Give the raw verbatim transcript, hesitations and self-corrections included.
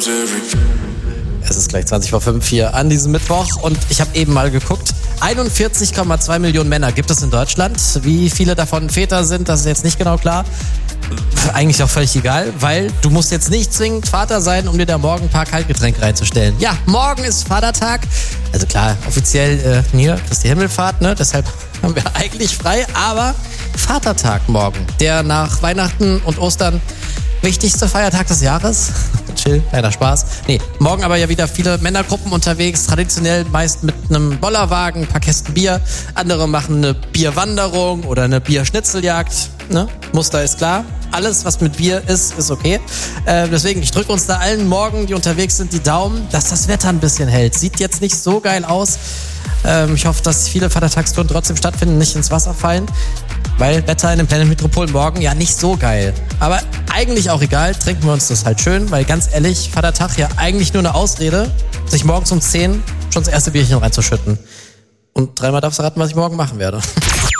Es ist gleich zwanzig vor fünf hier an diesem Mittwoch und ich habe eben mal geguckt, einundvierzig Komma zwei Millionen Männer gibt es in Deutschland. Wie viele davon Väter sind, das ist jetzt nicht genau klar. Eigentlich auch völlig egal, weil du musst jetzt nicht zwingend Vater sein, um dir da morgen ein paar Kaltgetränke reinzustellen. Ja, morgen ist Vatertag. Also klar, offiziell äh, hier, das ist die Himmelfahrt, ne? Deshalb haben wir eigentlich frei, aber Vatertag morgen, der nach Weihnachten und Ostern wichtigste Feiertag des Jahres. Chill, kleiner Spaß. Nee, morgen aber ja wieder viele Männergruppen unterwegs, traditionell meist mit einem Bollerwagen, ein paar Kästen Bier. Andere machen eine Bierwanderung oder eine Bierschnitzeljagd. Ne? Muster ist klar. Alles, was mit Bier ist, ist okay. Äh, deswegen, ich drücke uns da allen morgen, die unterwegs sind, die Daumen, dass das Wetter ein bisschen hält. Sieht jetzt nicht so geil aus. Ähm, ich hoffe, dass viele Vatertagstouren trotzdem stattfinden, nicht ins Wasser fallen. Weil Wetter in dem Planet Metropol morgen ja nicht so geil. Aber eigentlich auch egal, trinken wir uns das halt schön, weil ganz ehrlich, Vatertag ja eigentlich nur eine Ausrede, sich morgens um zehn schon das erste Bierchen reinzuschütten. Und dreimal darfst du raten, was ich morgen machen werde.